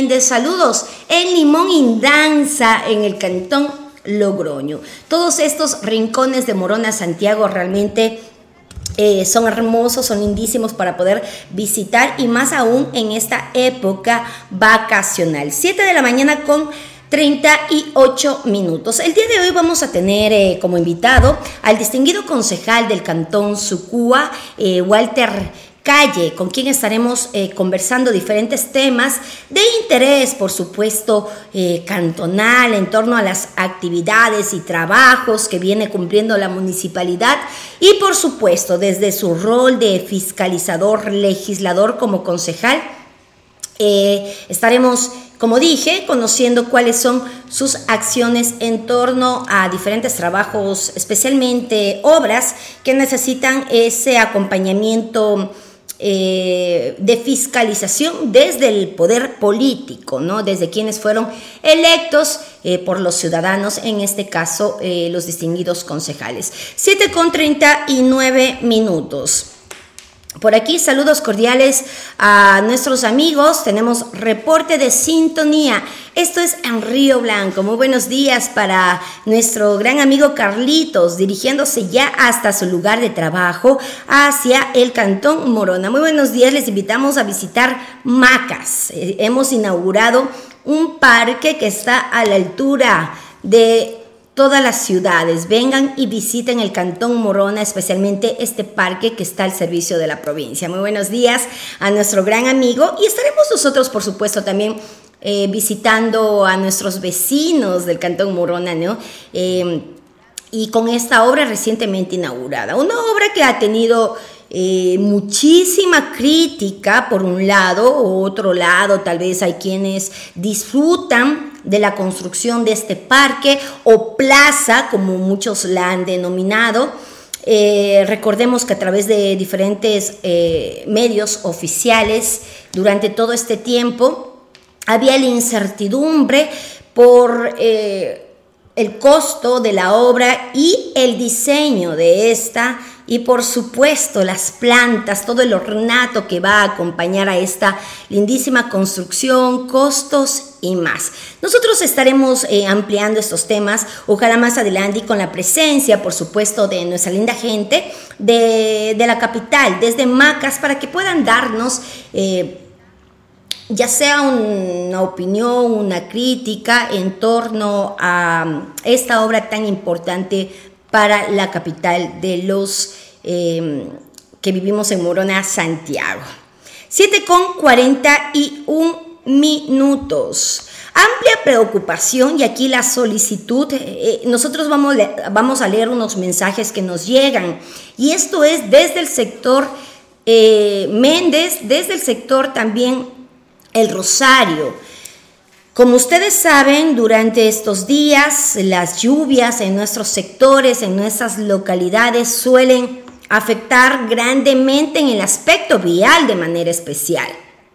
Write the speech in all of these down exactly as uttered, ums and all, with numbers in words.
Méndez, saludos en Limón Indanza, en el cantón Logroño. Todos estos rincones de Morona, Santiago, realmente eh, son hermosos, son lindísimos para poder visitar, y más aún en esta época vacacional. siete de la mañana con treinta y ocho minutos. El día de hoy vamos a tener eh, como invitado al distinguido concejal del cantón Sucúa, eh, Walter Calle, con quien estaremos eh, conversando diferentes temas de interés, por supuesto, eh, cantonal, en torno a las actividades y trabajos que viene cumpliendo la municipalidad, y por supuesto, desde su rol de fiscalizador, legislador como concejal, eh, estaremos, como dije, conociendo cuáles son sus acciones en torno a diferentes trabajos, especialmente obras que necesitan ese acompañamiento eh, de fiscalización desde el poder político, ¿no? Desde quienes fueron electos eh, por los ciudadanos, en este caso eh, los distinguidos concejales. siete con treinta y nueve minutos. Por aquí, saludos cordiales a nuestros amigos. Tenemos reporte de sintonía. Esto es en Río Blanco. Muy buenos días para nuestro gran amigo Carlitos, dirigiéndose ya hasta su lugar de trabajo hacia el cantón Morona. Muy buenos días, les invitamos a visitar Macas. Eh, hemos inaugurado un parque que está a la altura de todas las ciudades. Vengan y visiten el cantón Morona, especialmente este parque que está al servicio de la provincia. Muy buenos días a nuestro gran amigo, y estaremos nosotros, por supuesto, también eh, visitando a nuestros vecinos del cantón Morona, ¿no? Eh, y con esta obra recientemente inaugurada, una obra que ha tenido Eh, muchísima crítica por un lado, o otro lado tal vez hay quienes disfrutan de la construcción de este parque o plaza, como muchos la han denominado. Eh, recordemos que a través de diferentes eh, medios oficiales durante todo este tiempo había la incertidumbre por eh, el costo de la obra y el diseño de esta, y por supuesto las plantas, todo el ornato que va a acompañar a esta lindísima construcción, costos y más. Nosotros estaremos eh, ampliando estos temas, ojalá más adelante, y con la presencia, por supuesto, de nuestra linda gente de, de la capital, desde Macas, para que puedan darnos eh, ya sea una opinión, una crítica en torno a esta obra tan importante para la capital de los eh, que vivimos en Morona, Santiago. siete con cuarenta y un minutos. Amplia preocupación, y aquí la solicitud, eh, nosotros vamos, vamos a leer unos mensajes que nos llegan, y esto es desde el sector eh, Méndez, desde el sector también El Rosario. Como ustedes saben, durante estos días las lluvias en nuestros sectores, en nuestras localidades, suelen afectar grandemente en el aspecto vial de manera especial.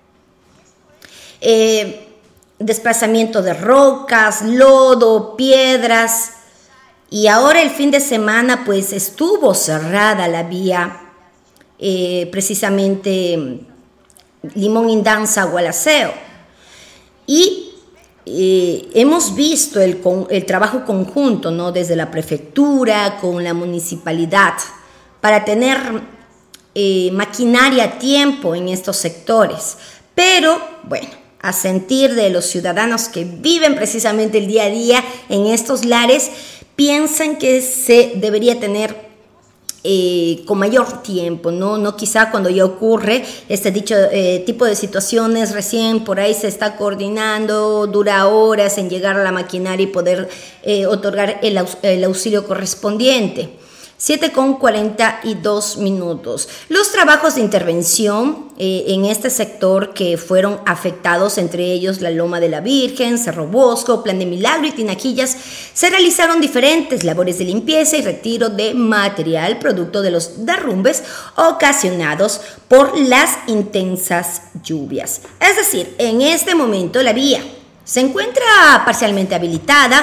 Eh, desplazamiento de rocas, lodo, piedras, y ahora el fin de semana pues estuvo cerrada la vía, eh, precisamente Limón Indanza, Gualaceo, y Eh, hemos visto el, el trabajo conjunto, ¿no? Desde la prefectura con la municipalidad para tener eh, maquinaria a tiempo en estos sectores, pero bueno, a sentir de los ciudadanos que viven precisamente el día a día en estos lares, piensan que se debería tener Eh, con mayor tiempo, ¿no? No quizá cuando ya ocurre este dicho eh, tipo de situaciones, recién por ahí se está coordinando, dura horas en llegar a la maquinaria y poder eh, otorgar el, aus el auxilio correspondiente. siete con cuarenta y dos minutos. Los trabajos de intervención eh, en este sector que fueron afectados, entre ellos la Loma de la Virgen, Cerro Bosco, Plan de Milagro y Tinaquillas, se realizaron diferentes labores de limpieza y retiro de material producto de los derrumbes ocasionados por las intensas lluvias. Es decir, en este momento la vía se encuentra parcialmente habilitada,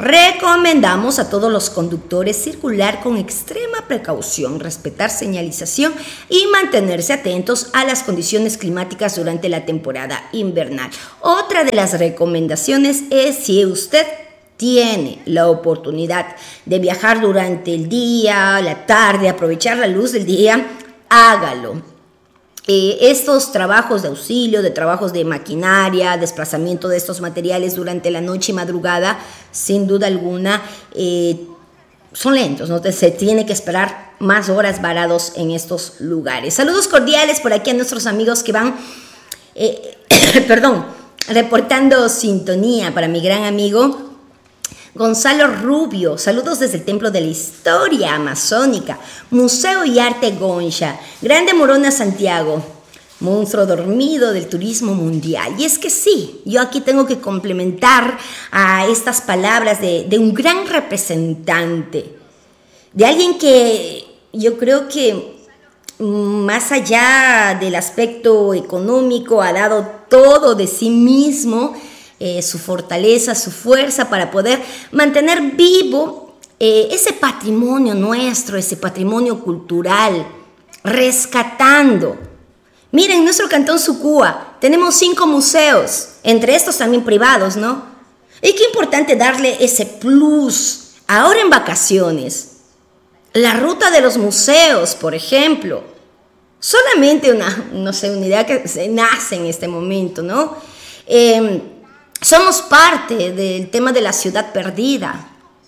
Recomendamos a todos los conductores circular con extrema precaución, respetar señalización y mantenerse atentos a las condiciones climáticas durante la temporada invernal. Otra de las recomendaciones es si usted tiene la oportunidad de viajar durante el día, la tarde, aprovechar la luz del día, hágalo. Eh, estos trabajos de auxilio, de trabajos de maquinaria, desplazamiento de estos materiales durante la noche y madrugada, sin duda alguna, eh, son lentos, ¿no? Se tiene que esperar más horas varados en estos lugares. Saludos cordiales por aquí a nuestros amigos que van, eh, perdón, reportando sintonía para mi gran amigo Gonzalo Rubio, saludos desde el Templo de la Historia Amazónica, Museo y Arte Goncha, Grande Morona Santiago, monstruo dormido del turismo mundial. Y es que sí, yo aquí tengo que complementar a estas palabras de, de un gran representante, de alguien que yo creo que más allá del aspecto económico ha dado todo de sí mismo, Eh, su fortaleza, su fuerza para poder mantener vivo eh, ese patrimonio nuestro, ese patrimonio cultural, rescatando. Miren, en nuestro cantón Sucúa tenemos cinco museos, entre estos también privados, ¿no? Y qué importante darle ese plus ahora en vacaciones. La ruta de los museos, por ejemplo, solamente una, no sé, una idea que se nace en este momento, ¿no? Eh, Somos parte del tema de la ciudad perdida.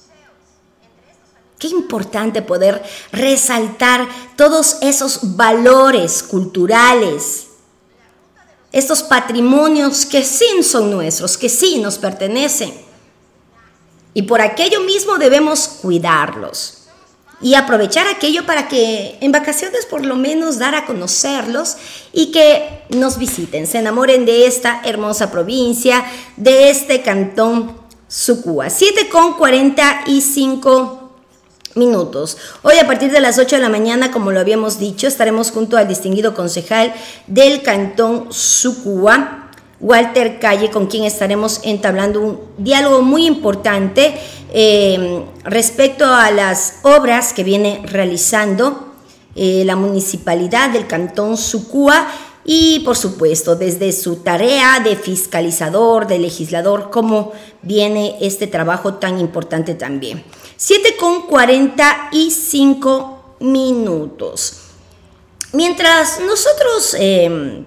Qué importante poder resaltar todos esos valores culturales, estos patrimonios que sí son nuestros, que sí nos pertenecen. Y por aquello mismo debemos cuidarlos y aprovechar aquello para que en vacaciones por lo menos dar a conocerlos y que nos visiten, se enamoren de esta hermosa provincia, de este cantón Sucúa. siete con cuarenta y cinco minutos. Hoy a partir de las ocho de la mañana, como lo habíamos dicho, estaremos junto al distinguido concejal del cantón Sucúa, Walter Calle, con quien estaremos entablando un diálogo muy importante eh, respecto a las obras que viene realizando eh, la municipalidad del cantón Sucúa y, por supuesto, desde su tarea de fiscalizador, de legislador, cómo viene este trabajo tan importante también. siete con cuarenta y cinco minutos. Mientras nosotros Eh,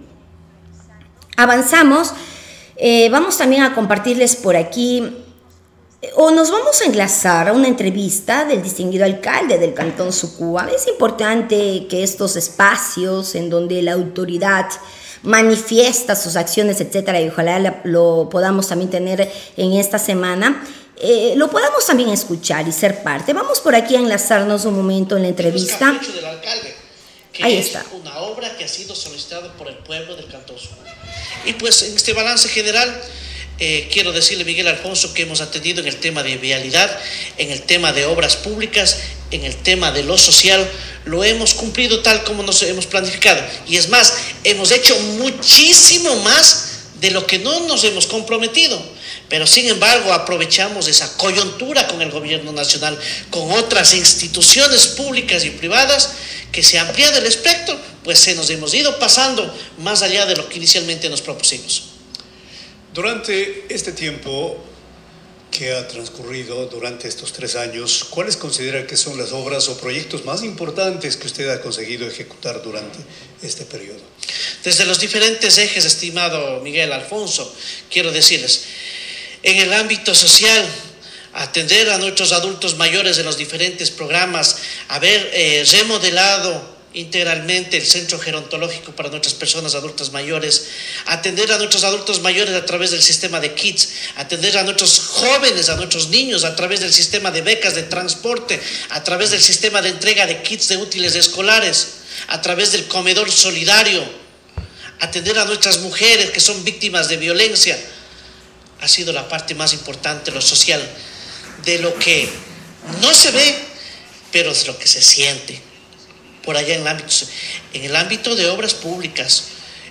avanzamos, eh, vamos también a compartirles por aquí, eh, o nos vamos a enlazar a una entrevista del distinguido alcalde del cantón Sucúa. Es importante que estos espacios en donde la autoridad manifiesta sus acciones, etcétera, y ojalá la, lo podamos también tener en esta semana, eh, lo podamos también escuchar y ser parte. Vamos por aquí a enlazarnos un momento en la entrevista. El capricho del alcalde, que Ahí es está. Una obra que ha sido solicitada por el pueblo del cantón Sucúa. Y pues en este balance general eh, quiero decirle, Miguel Alfonso, que hemos atendido en el tema de vialidad, en el tema de obras públicas, en el tema de lo social, lo hemos cumplido tal como nos hemos planificado. Y es más, hemos hecho muchísimo más de lo que no nos hemos comprometido. Pero sin embargo aprovechamos esa coyuntura con el gobierno nacional, con otras instituciones públicas y privadas, que se ha ampliado el espectro, pues se nos hemos ido pasando más allá de lo que inicialmente nos propusimos. Durante este tiempo que ha transcurrido, durante estos tres años, ¿cuáles considera que son las obras o proyectos más importantes que usted ha conseguido ejecutar durante este periodo? Desde los diferentes ejes, estimado Miguel Alfonso, quiero decirles, en el ámbito social, atender a nuestros adultos mayores en los diferentes programas, haber eh, remodelado integralmente el centro gerontológico para nuestras personas adultas mayores, atender a nuestros adultos mayores a través del sistema de kits, atender a nuestros jóvenes, a nuestros niños a través del sistema de becas de transporte, a través del sistema de entrega de kits de útiles escolares, a través del comedor solidario, atender a nuestras mujeres que son víctimas de violencia. Ha sido la parte más importante, lo social, de lo que no se ve, pero es lo que se siente. Por allá en el ámbito, en el ámbito de obras públicas,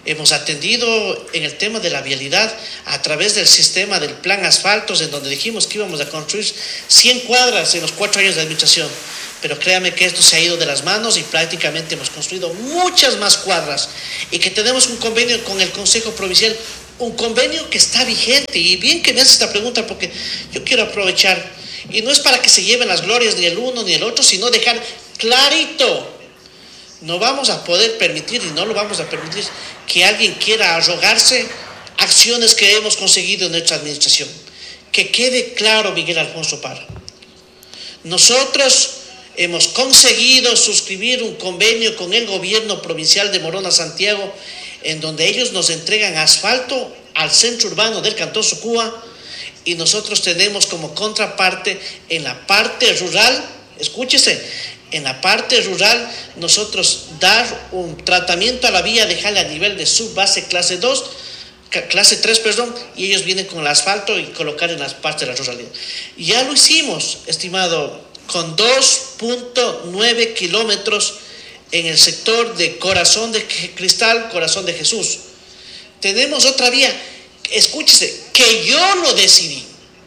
Hemos atendido en el tema de la vialidad a través del sistema del plan asfaltos, en donde dijimos que íbamos a construir cien cuadras en los cuatro años de administración. Pero créame que esto se ha ido de las manos y prácticamente hemos construido muchas más cuadras, y que tenemos un convenio con el Consejo Provincial, un convenio que está vigente. Y bien que me haces esta pregunta, porque yo quiero aprovechar, y no es para que se lleven las glorias ni el uno ni el otro, sino dejar clarito: no vamos a poder permitir, y no lo vamos a permitir, que alguien quiera arrogarse acciones que hemos conseguido en nuestra administración. Que quede claro, Miguel Alfonso Parra, nosotros hemos conseguido suscribir un convenio con el gobierno provincial de Morona Santiago, en donde ellos nos entregan asfalto al centro urbano del Cantón Sucúa, y nosotros tenemos como contraparte en la parte rural, escúchese, en la parte rural nosotros dar un tratamiento a la vía, dejarla a nivel de subbase clase dos, clase tres, perdón, y ellos vienen con el asfalto y colocar en las partes de la ruralidad. Ya lo hicimos, estimado, con dos punto nueve kilómetros en el sector de Corazón de Cristal, Corazón de Jesús. Tenemos otra vía, escúchese, que yo lo decidí.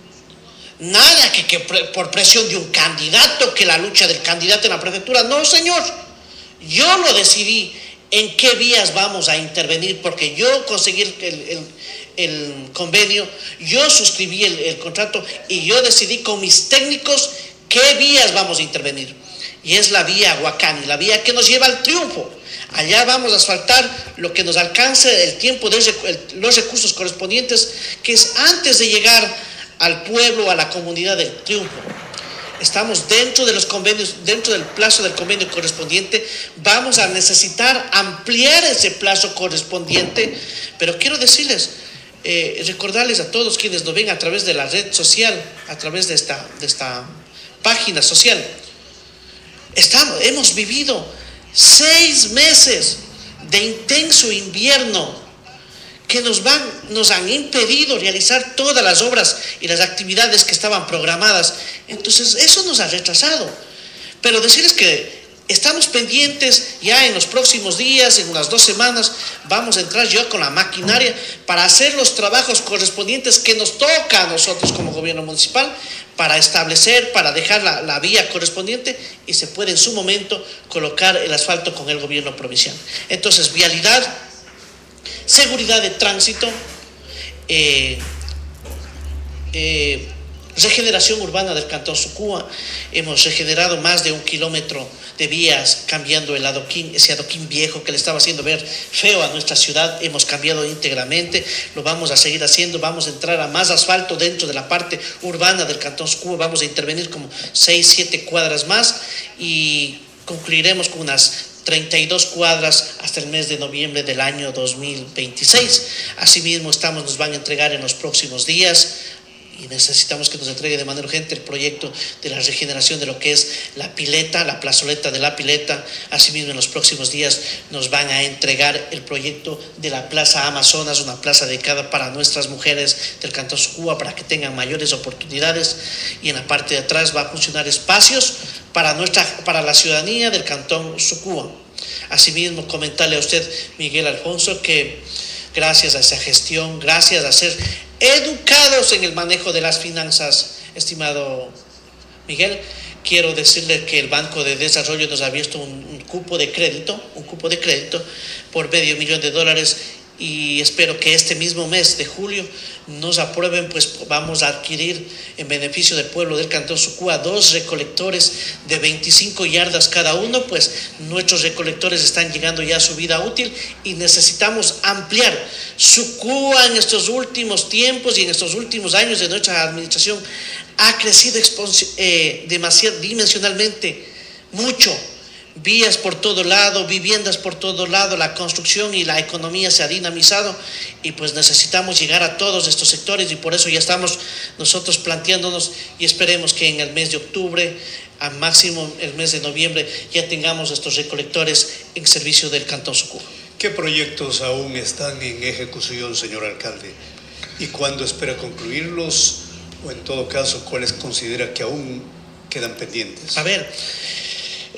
Nada que, que por presión de un candidato, que la lucha del candidato en la prefectura. No, señor, yo lo decidí en qué vías vamos a intervenir, porque yo conseguí el, el, el convenio, yo suscribí el, el contrato, y yo decidí con mis técnicos qué vías vamos a intervenir. Y es la vía Huacani, la vía que nos lleva al triunfo. Allá vamos a asfaltar lo que nos alcance el tiempo de el, los recursos correspondientes, que es antes de llegar al pueblo, a la comunidad del triunfo. Estamos dentro de los convenios, dentro del plazo del convenio correspondiente. Vamos a necesitar ampliar ese plazo correspondiente, pero quiero decirles, eh, recordarles a todos quienes nos ven a través de la red social, a través de esta, de esta página social, estamos, hemos vivido seis meses de intenso invierno que nos, van, nos han impedido realizar todas las obras y las actividades que estaban programadas. Entonces eso nos ha retrasado. Pero decirles que estamos pendientes, ya en los próximos días, en unas dos semanas, vamos a entrar yo con la maquinaria para hacer los trabajos correspondientes que nos toca a nosotros como gobierno municipal, para establecer, para dejar la, la vía correspondiente, y se puede en su momento colocar el asfalto con el gobierno provincial. Entonces, vialidad, seguridad de tránsito, eh, eh, regeneración urbana del Cantón Sucúa. Hemos regenerado más de un kilómetro de vías, cambiando el adoquín, ese adoquín viejo que le estaba haciendo ver feo a nuestra ciudad. Hemos cambiado íntegramente, lo vamos a seguir haciendo. Vamos a entrar a más asfalto dentro de la parte urbana del Cantón Sucúa. Vamos a intervenir como seis, siete cuadras más, y concluiremos con unas treinta y dos cuadras hasta el mes de noviembre del año dos mil veintiséis. Asimismo, estamos, nos van a entregar en los próximos días, y necesitamos que nos entregue de manera urgente el proyecto de la regeneración de lo que es la pileta, la plazoleta de la pileta. Asimismo, en los próximos días nos van a entregar el proyecto de la Plaza Amazonas, una plaza dedicada para nuestras mujeres del Cantón Sucúa, para que tengan mayores oportunidades. Y en la parte de atrás va a funcionar espacios para, nuestra, para la ciudadanía del Cantón Sucúa. Asimismo, comentarle a usted, Miguel Alfonso, que gracias a esa gestión, gracias a ser educados en el manejo de las finanzas, estimado Miguel, quiero decirle que el Banco de Desarrollo nos ha abierto un, un cupo de crédito, un cupo de crédito por medio millón de dólares, y espero que este mismo mes de julio nos aprueben, pues vamos a adquirir en beneficio del pueblo del Cantón Sucúa dos recolectores de veinticinco yardas cada uno. Pues nuestros recolectores están llegando ya a su vida útil y necesitamos ampliar. Sucúa en estos últimos tiempos y en estos últimos años de nuestra administración ha crecido eh, demasiado dimensionalmente mucho. Vías por todo lado, viviendas por todo lado, la construcción y la economía se ha dinamizado, y pues necesitamos llegar a todos estos sectores, y por eso ya estamos nosotros planteándonos, y esperemos que en el mes de octubre, a máximo el mes de noviembre, ya tengamos estos recolectores en servicio del Cantón Sucúa. ¿Qué proyectos aún están en ejecución, señor alcalde? ¿Y cuándo espera concluirlos? O en todo caso, ¿cuáles considera que aún quedan pendientes? A ver,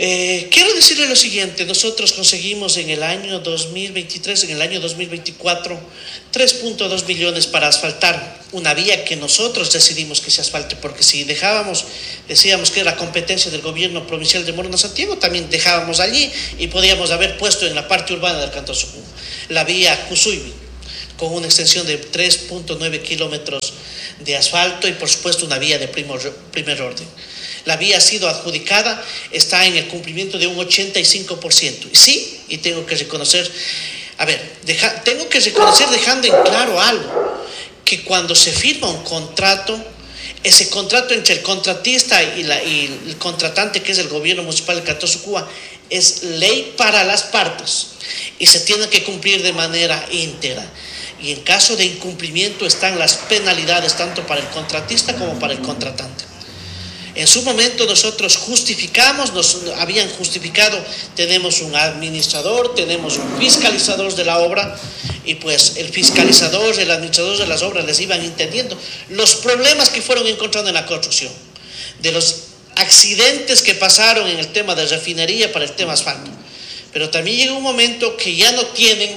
Eh, quiero decirle lo siguiente, nosotros conseguimos en el año dos mil veintitrés, en el año dos mil veinticuatro, tres punto dos millones para asfaltar una vía que nosotros decidimos que se asfalte, porque si dejábamos, decíamos que era competencia del gobierno provincial de Morona Santiago, también dejábamos allí y podíamos haber puesto en la parte urbana del Cantón Sucuma la vía Cusuybi, con una extensión de tres punto nueve kilómetros de asfalto y por supuesto una vía de primer, primer orden. La vía ha sido adjudicada, está en el cumplimiento de un ochenta y cinco por ciento. Y sí, y tengo que reconocer, a ver, deja, tengo que reconocer dejando en claro algo, que cuando se firma un contrato, ese contrato entre el contratista y, la, y el contratante, que es el gobierno municipal de Cantón Sucuma, es ley para las partes y se tiene que cumplir de manera íntegra. Y en caso de incumplimiento están las penalidades tanto para el contratista como para el contratante. En su momento nosotros justificamos, nos habían justificado, tenemos un administrador, tenemos un fiscalizador de la obra y pues el fiscalizador, el administrador de las obras les iban entendiendo los problemas que fueron encontrando en la construcción, de los accidentes que pasaron en el tema de refinería para el tema asfalto. Pero también llega un momento que ya no tienen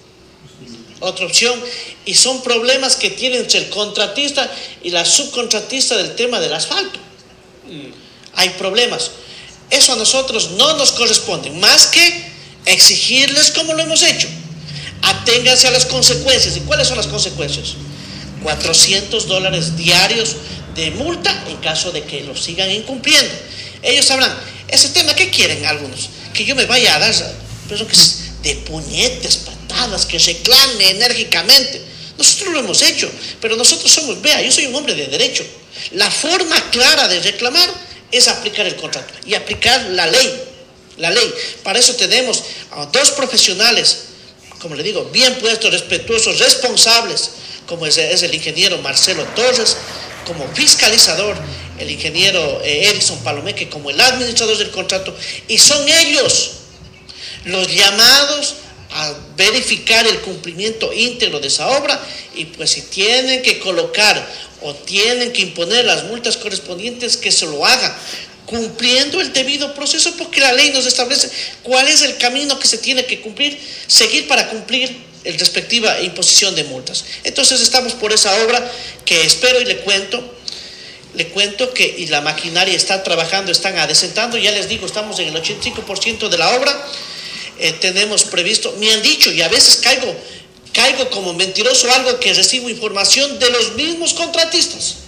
otra opción y son problemas que tienen entre el contratista y la subcontratista del tema del asfalto. Hay problemas. Eso a nosotros no nos corresponde, más que exigirles como lo hemos hecho. Aténganse a las consecuencias. ¿Y cuáles son las consecuencias? cuatrocientos dólares diarios de multa en caso de que lo sigan incumpliendo. Ellos sabrán, ese tema, ¿qué quieren algunos? Que yo me vaya a dar, pero que es de puñetes, patadas, que reclame enérgicamente. Nosotros lo hemos hecho, pero nosotros somos, vea, yo soy un hombre de derecho. La forma clara de reclamar es aplicar el contrato y aplicar la ley, la ley. Para eso tenemos a dos profesionales, como le digo, bien puestos, respetuosos, responsables, como es, es el ingeniero Marcelo Torres, como fiscalizador, el ingeniero eh, Edison Palomeque, como el administrador del contrato, y son ellos los llamados a verificar el cumplimiento íntegro de esa obra, y pues si tienen que colocar o tienen que imponer las multas correspondientes, que se lo hagan cumpliendo el debido proceso, porque la ley nos establece cuál es el camino que se tiene que cumplir, seguir para cumplir la respectiva imposición de multas. Entonces estamos por esa obra que espero, y le cuento le cuento que y la maquinaria está trabajando, están adecentando, ya les digo, estamos en el ochenta y cinco por ciento de la obra. Eh, tenemos previsto, me han dicho, y a veces caigo caigo como mentiroso, algo que recibo información de los mismos contratistas.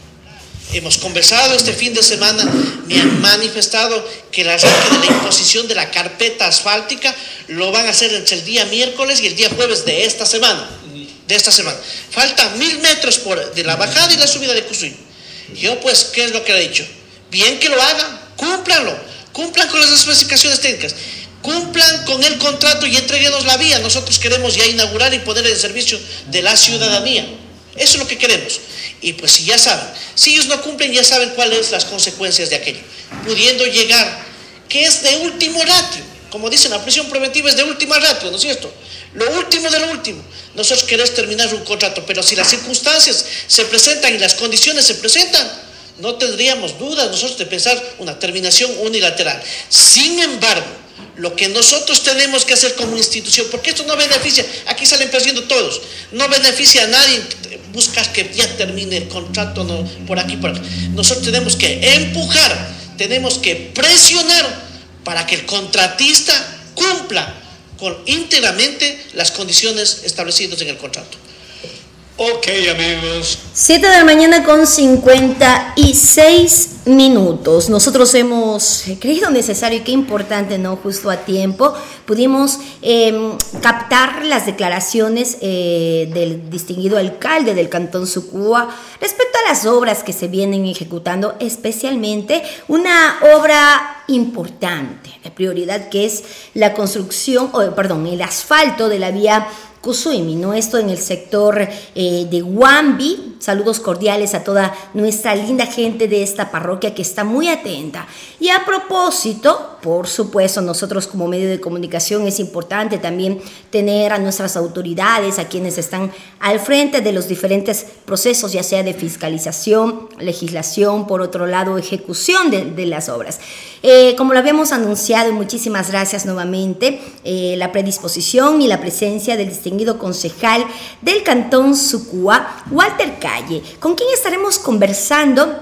Hemos conversado este fin de semana, me han manifestado que el arranque de la imposición de la carpeta asfáltica lo van a hacer entre el día miércoles y el día jueves de esta semana. De esta semana. Faltan mil metros por, de la bajada y la subida de Cusuybi. Yo pues, ¿qué es lo que le he dicho? Bien que lo hagan, cúmplanlo, cumplan con las especificaciones técnicas. Cumplan con el contrato y entréguenos la vía. Nosotros queremos ya inaugurar y poner en servicio de la ciudadanía. Eso es lo que queremos. Y pues si ya saben, si ellos no cumplen, ya saben cuáles son las consecuencias de aquello. Pudiendo llegar, que es de último ratio. Como dicen, la prisión preventiva es de última ratio, ¿no es cierto? Lo último de lo último. Nosotros queremos terminar un contrato, pero si las circunstancias se presentan y las condiciones se presentan, no tendríamos dudas nosotros de pensar una terminación unilateral. Sin embargo, lo que nosotros tenemos que hacer como institución, porque esto no beneficia, aquí salen perdiendo todos, no beneficia a nadie buscar que ya termine el contrato, no, por aquí, por aquí. Nosotros tenemos que empujar, tenemos que presionar para que el contratista cumpla con íntegramente las condiciones establecidas en el contrato. Ok, amigos. siete de la mañana con cincuenta y seis minutos. Nosotros hemos creído necesario y qué importante, ¿no? Justo a tiempo pudimos eh, captar las declaraciones eh, del distinguido alcalde del Cantón Sucuma respecto a las obras que se vienen ejecutando, especialmente una obra importante, de prioridad, que es la construcción, o, perdón, el asfalto de la vía Cusuybi, ¿no? Esto en el sector eh, de Huambi, saludos cordiales a toda nuestra linda gente de esta parroquia que está muy atenta. Y a propósito, por supuesto, nosotros como medio de comunicación es importante también tener a nuestras autoridades, a quienes están al frente de los diferentes procesos, ya sea de fiscalización, legislación, por otro lado, ejecución de, de las obras. Eh, como lo habíamos anunciado, y muchísimas gracias nuevamente, eh, la predisposición y la presencia del distinguido concejal del Cantón Sucúa, Walter Calle, con quien estaremos conversando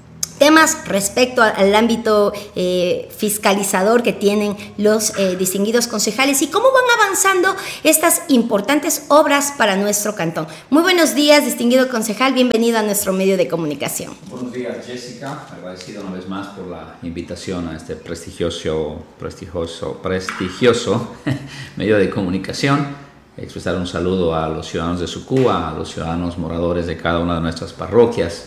temas respecto al ámbito eh, fiscalizador que tienen los eh, distinguidos concejales y cómo van avanzando estas importantes obras para nuestro cantón. Muy buenos días, distinguido concejal, bienvenido a nuestro medio de comunicación. Buenos días, Jessica, agradecido una vez más por la invitación a este prestigioso, prestigioso, prestigioso medio de comunicación. Expresar un saludo a los ciudadanos de Sucúa, a los ciudadanos moradores de cada una de nuestras parroquias,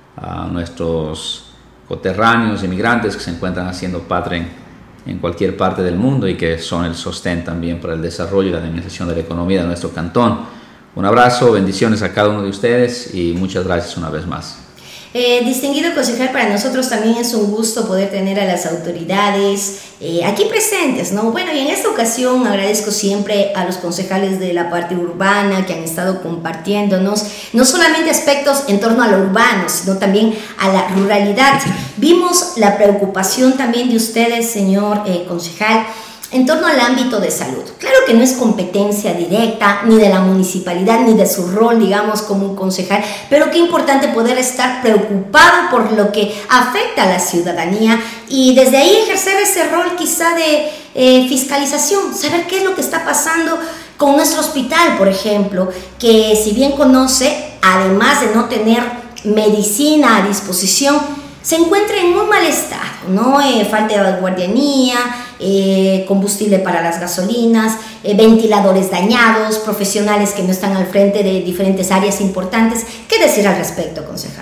a nuestros coterráneos, inmigrantes que se encuentran haciendo patria en, en cualquier parte del mundo y que son el sostén también para el desarrollo y la dinamización de la economía de nuestro cantón. Un abrazo, bendiciones a cada uno de ustedes y muchas gracias una vez más. Eh, distinguido concejal, para nosotros también es un gusto poder tener a las autoridades eh, aquí presentes, ¿no? Bueno, y en esta ocasión agradezco siempre a los concejales de la parte urbana que han estado compartiéndonos no solamente aspectos en torno a lo urbano, sino también a la ruralidad. Vimos la preocupación también de ustedes, señor eh, concejal, en torno al ámbito de salud. Claro que no es competencia directa ni de la municipalidad ni de su rol, digamos, como un concejal, pero qué importante poder estar preocupado por lo que afecta a la ciudadanía y desde ahí ejercer ese rol quizá de eh, fiscalización, saber qué es lo que está pasando con nuestro hospital, por ejemplo, que si bien conoce, además de no tener medicina a disposición, se encuentra en muy mal estado, ¿no? Eh, falta de guardianía, eh, combustible para las gasolinas, eh, ventiladores dañados, profesionales que no están al frente de diferentes áreas importantes. ¿Qué decir al respecto, concejal?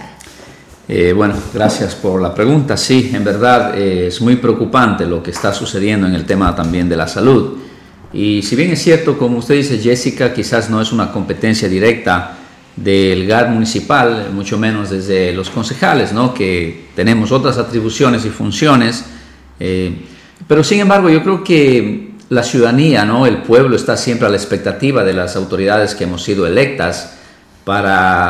Eh, bueno, gracias por la pregunta. Sí, en verdad eh, es muy preocupante lo que está sucediendo en el tema también de la salud. Y si bien es cierto, como usted dice, Jessica, quizás no es una competencia directa del G A R municipal, mucho menos desde los concejales, ¿no? Que tenemos otras atribuciones y funciones, eh, pero sin embargo yo creo que la ciudadanía, ¿no? El pueblo está siempre a la expectativa de las autoridades que hemos sido electas para